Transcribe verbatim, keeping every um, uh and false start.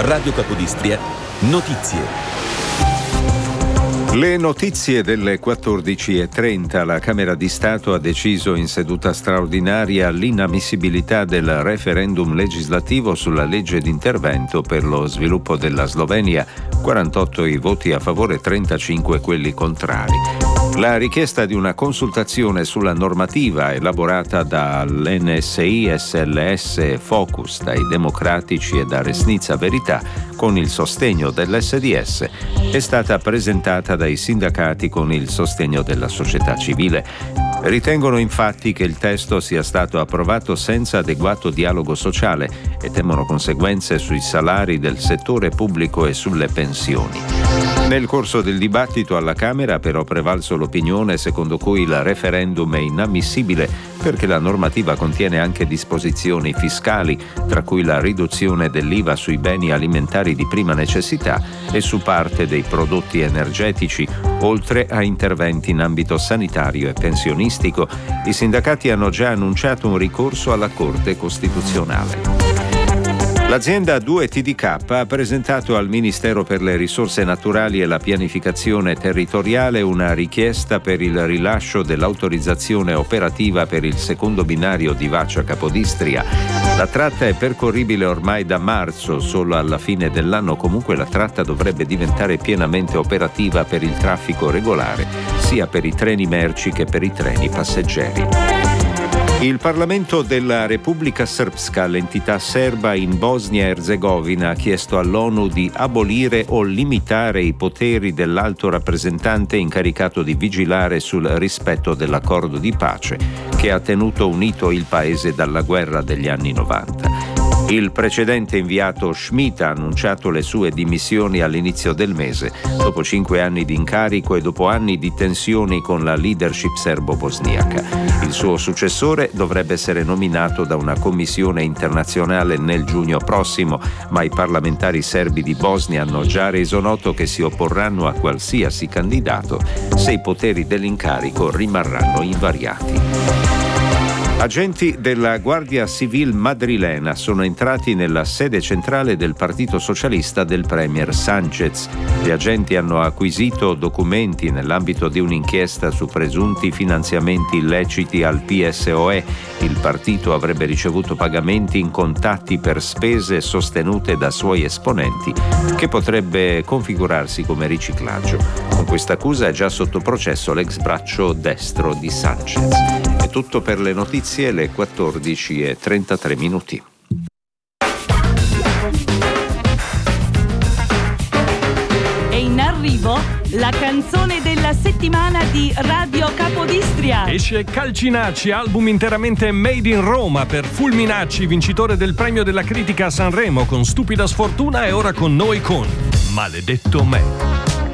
Radio Capodistria, notizie. Le notizie delle quattordici e trenta. La Camera di Stato ha deciso in seduta straordinaria l'inammissibilità del referendum legislativo sulla legge d'intervento per lo sviluppo della Slovenia. quarantotto i voti a favore, trentacinque quelli contrari. La richiesta di una consultazione sulla normativa elaborata dall'N S I S L S Focus, dai Democratici e da Resnica Verità, con il sostegno dell'S D S, è stata presentata dai sindacati con il sostegno della società civile. Ritengono infatti che il testo sia stato approvato senza adeguato dialogo sociale e temono conseguenze sui salari del settore pubblico e sulle pensioni. Nel corso del dibattito alla Camera ha però prevalso l'opinione secondo cui il referendum è inammissibile perché la normativa contiene anche disposizioni fiscali, tra cui la riduzione dell'I V A sui beni alimentari di prima necessità e su parte dei prodotti energetici, oltre a interventi in ambito sanitario e pensionistico. I sindacati hanno già annunciato un ricorso alla Corte Costituzionale. L'azienda due T D K ha presentato al Ministero per le Risorse Naturali e la Pianificazione Territoriale una richiesta per il rilascio dell'autorizzazione operativa per il secondo binario di Vaccia-Capodistria. La tratta è percorribile ormai da marzo, solo alla fine dell'anno comunque la tratta dovrebbe diventare pienamente operativa per il traffico regolare, sia per i treni merci che per i treni passeggeri. Il Parlamento della Repubblica Srpska, l'entità serba in Bosnia e Erzegovina, ha chiesto all'ONU di abolire o limitare i poteri dell'alto rappresentante incaricato di vigilare sul rispetto dell'accordo di pace che ha tenuto unito il paese dalla guerra degli anni novanta. Il precedente inviato Schmidt ha annunciato le sue dimissioni all'inizio del mese, dopo cinque anni di incarico e dopo anni di tensioni con la leadership serbo-bosniaca. Il suo successore dovrebbe essere nominato da una commissione internazionale nel giugno prossimo, ma i parlamentari serbi di Bosnia hanno già reso noto che si opporranno a qualsiasi candidato se i poteri dell'incarico rimarranno invariati. Agenti della Guardia Civil madrilena sono entrati nella sede centrale del Partito Socialista del Premier Sánchez. Gli agenti hanno acquisito documenti nell'ambito di un'inchiesta su presunti finanziamenti illeciti al P S O E. Il partito avrebbe ricevuto pagamenti in contatti per spese sostenute da suoi esponenti, che potrebbe configurarsi come riciclaggio. Con questa accusa è già sotto processo l'ex braccio destro di Sánchez. È tutto per le notizie, le quattordici e trentatré minuti. È in arrivo la canzone della settimana di Radio Capodistria. Esce Calcinacci, album interamente made in Roma per Fulminacci, vincitore del premio della critica a Sanremo con Stupida Sfortuna, e ora con noi con Maledetto Me.